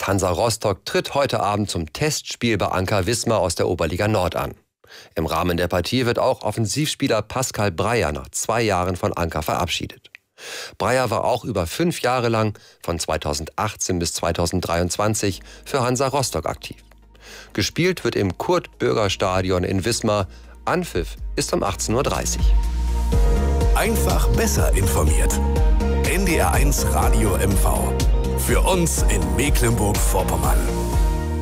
Erstligist Hansa Rostock tritt heute Abend zum Testspiel bei Anker Wismar aus der Oberliga Nord an. Im Rahmen der Partie wird auch Offensivspieler Pascal Breyer nach 2 Jahren von Anker verabschiedet. Breyer war auch über 5 Jahre lang, von 2018 bis 2023, für Hansa Rostock aktiv. Gespielt wird im Kurt-Bürger-Stadion in Wismar. Anpfiff ist um 18:30 Uhr. Einfach besser informiert. NDR1 Radio MV. Für uns in Mecklenburg-Vorpommern.